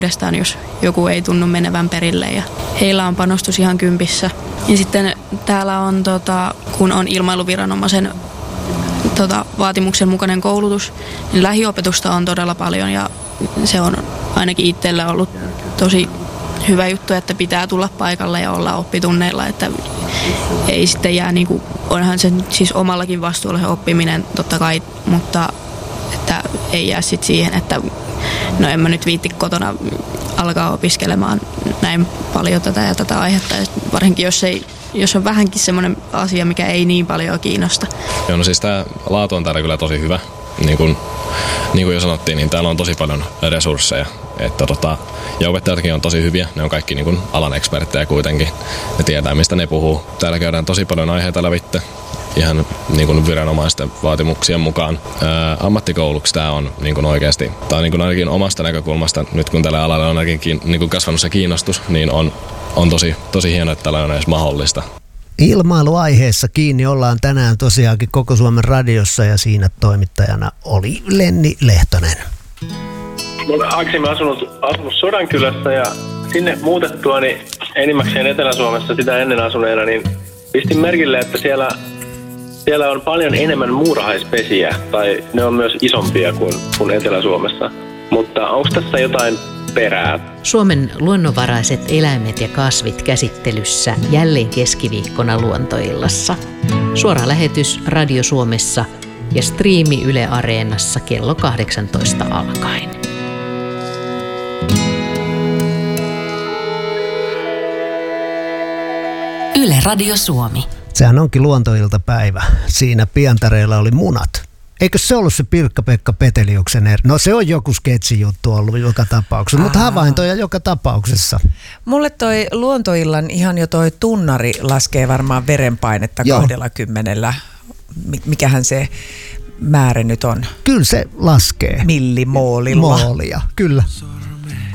uudestaan, jos joku ei tunnu menevän perille. Ja heillä on panostus ihan kympissä. Ja sitten täällä on, kun on ilmailuviranomaisen vaatimuksen mukainen koulutus, niin lähiopetusta on todella paljon ja se on ainakin itsellä ollut tosi hyvä juttu, että pitää tulla paikalle ja olla oppitunneilla, että ei sitten jää onhan se siis omallakin vastuulla se oppiminen totta kai, mutta että ei jää sitten siihen, että no en mä nyt viitti kotona alkaa opiskelemaan näin paljon tätä ja tätä aihetta, ja varsinkin jos on vähänkin semmoinen asia, mikä ei niin paljon kiinnosta. Joo, no siis tämä laatu on täällä kyllä tosi hyvä. Niin kuin jo sanottiin, niin täällä on tosi paljon resursseja. Ja opettajatkin on tosi hyviä. Ne on kaikki niin kuin alan eksperttejä kuitenkin. Ne tietää, mistä ne puhuu. Täällä käydään tosi paljon aiheita lävitse. Ihan niin kuin viranomaisten vaatimuksien mukaan. Ammattikouluksi tämä on niin kuin oikeasti, tai niin kuin ainakin omasta näkökulmasta, nyt kun tällä alalla on ainakin niin kuin kasvanut se kiinnostus, niin on tosi hienoa, että tällä on edes mahdollista. Ilmailuaiheessa kiinni ollaan tänään tosiaankin Koko Suomen radiossa ja siinä toimittajana oli Lenni Lehtonen. Mä olen aikaisemmin asunut Sodankylässä ja sinne muutettuani enimmäkseen Etelä-Suomessa sitä ennen asuneena, niin pistin merkille, että siellä on paljon enemmän muurahaispesiä, tai ne on myös isompia kuin Etelä-Suomessa. Mutta onko tässä jotain perää? Suomen luonnonvaraiset eläimet ja kasvit käsittelyssä jälleen keskiviikkona Luontoillassa. Suora lähetys Radio Suomessa ja striimi Yle Areenassa kello 18 alkaen. Yle Radio Suomi. Sehän onkin luontoiltapäivä. Siinä Pientareella oli munat. Eikö se ollut se Pirkka-Pekka Peteliuksen No se on joku sketsijuttu ollut joka tapauksessa, mutta havaintoja joka tapauksessa. Mulle toi luontoillan ihan jo toi tunnari laskee varmaan verenpainetta 20. Mikähän se määrä nyt on? Kyllä se laskee. Millimoolilla. Moolia, kyllä.